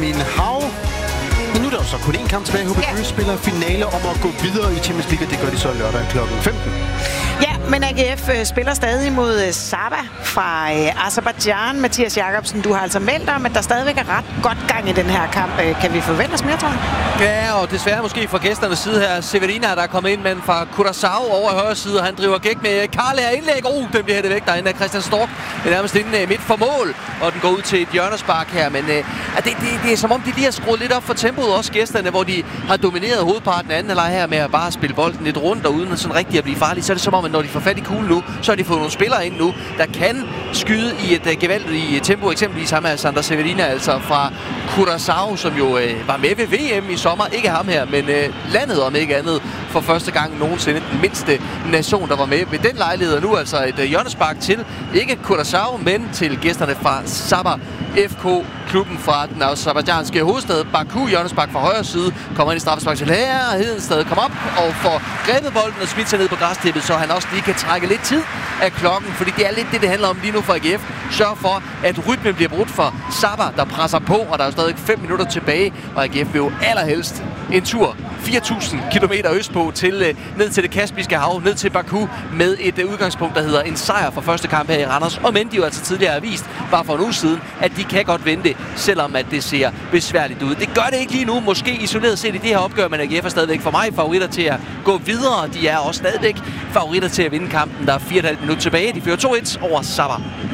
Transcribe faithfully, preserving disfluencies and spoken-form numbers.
Amin Hav. Men nu er der jo så kun én kamp tilbage. H B Køge spiller finale om at gå videre i Champions League, og det gør de så lørdag klokken femten. Ja, men A G F øh, spiller stadig mod øh, Saba fra øh, Aserbajdsjan. Mathias Jakobsen, du har altså meldt om, at der stadigvæk er ret godt gang i den her kamp. Øh, kan vi forvente os mere, tror jeg? Ja, og desværre måske fra gæsternes side her. Severina, der er kommet ind, men fra Curaçao over i højre side, og han driver gæk med Karle af indlæg. Oh, den bliver hættet væk derinde af Christian Stork. Det er nærmest inde midt for mål, og den går ud til et hjørnespark her. Men øh, det, det, det er som om, de lige har skruet lidt op for tempoet, også gæsterne, hvor de har domineret hovedparten af anden halvleg her med at bare spille bolden lidt rundt, og uden sådan rigtig at blive farlige. Så er det som om, at når de får fat i kuglen nu, så har de fået nogle spillere ind nu, der kan skyde i et uh, gevaldigt tempo. Eksempelvis ham her, Sander Severina, altså fra Curaçao, som jo uh, var med ved V M i sommer. Ikke ham her, men uh, landet om ikke andet for første gang nogensinde. Den mindste nation, der var med ved den lejlighed. Og nu altså et uh, hjørnespark til, ikke Curaçao, men til gæsterne fra Sabah F K, klubben fra den aserbajdsjanske hovedstad. Baku, hjørnespark fra højre side, kommer ind i straffespark til her. Hedenstad kommer op og får grebet bolden og smidt sig ned på græstippet, så han også lige kan trække lidt tid af klokken, fordi det er lidt det, det handler om lige nu for A G F. Sørg for, at rytmen bliver brudt for Sabah, der presser på, og der er stadig fem minutter tilbage, og A G F vil jo allerhelst en tur fire tusind kilometer østpå til, ned til det Kaspiske Hav, ned til Baku, med et udgangspunkt, der hedder en sejr for første kamp her i Randers. Og men de jo altså tidligere har vist, bare for en uge siden, at de kan godt vente, selvom at det ser besværligt ud. Det gør det ikke lige nu, måske isoleret set i det her opgør, men A G F er stadigvæk for mig favoritter til at gå videre. De er også stadigvæk favoritter til at vinde kampen. Der er fire komma fem minutter tilbage. De fører to et over Sabah.